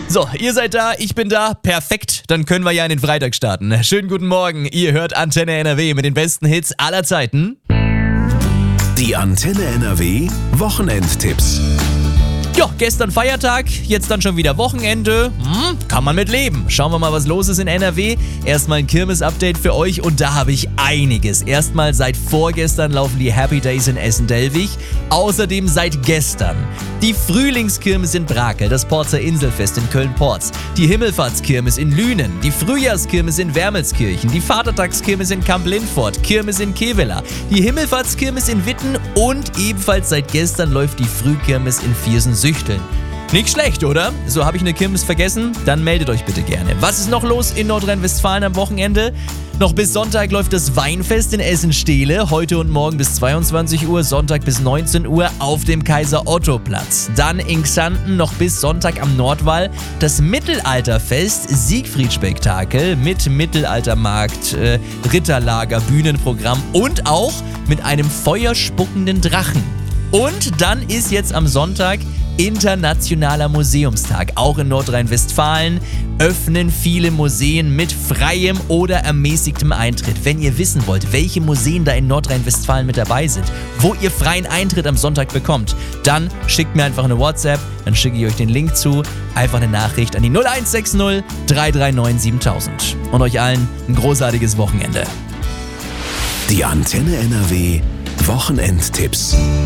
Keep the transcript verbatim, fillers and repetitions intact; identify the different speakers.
Speaker 1: So, ihr seid da, ich bin da, perfekt, dann können wir ja in den Freitag starten. Schönen guten Morgen, ihr hört Antenne N R W mit den besten Hits aller Zeiten.
Speaker 2: Die Antenne N R W Wochenendtipps.
Speaker 1: Ja, gestern Feiertag, jetzt dann schon wieder Wochenende. Hm, kann man mit leben. Schauen wir mal, was los ist in N R W. Erstmal ein Kirmes-Update für euch und da habe ich einiges. Erstmal seit vorgestern laufen die Happy Days in Essen-Delwig. Außerdem seit gestern die Frühlingskirmes in Brakel, das Porzer Inselfest in Köln-Porz, die Himmelfahrtskirmes in Lünen, die Frühjahrskirmes in Wermelskirchen, die Vatertagskirmes in Kamp-Lindfort, Kirmes in Kevela, die Himmelfahrtskirmes in Witten und ebenfalls seit gestern läuft die Frühkirmes in Viersen-Süchteln. Nicht schlecht, oder? So, habe ich eine Kirmes vergessen? Dann meldet euch bitte gerne. Was ist noch los in Nordrhein-Westfalen am Wochenende? Noch bis Sonntag läuft das Weinfest in Essen-Stehle. Heute und morgen bis zweiundzwanzig Uhr, Sonntag bis neunzehn Uhr auf dem Kaiser-Otto-Platz. Dann in Xanten noch bis Sonntag am Nordwall das Mittelalterfest Siegfried-Spektakel mit Mittelaltermarkt, äh, Ritterlager, Bühnenprogramm und auch mit einem feuerspuckenden Drachen. Und dann ist jetzt am Sonntag Internationaler Museumstag. Auch in Nordrhein-Westfalen öffnen viele Museen mit freiem oder ermäßigtem Eintritt. Wenn ihr wissen wollt, welche Museen da in Nordrhein-Westfalen mit dabei sind, wo ihr freien Eintritt am Sonntag bekommt, dann schickt mir einfach eine WhatsApp, dann schicke ich euch den Link zu. Einfach eine Nachricht an die null eins sechs null drei drei neun siebentausend. Und euch allen ein großartiges Wochenende.
Speaker 2: Die Antenne N R W Wochenendtipps.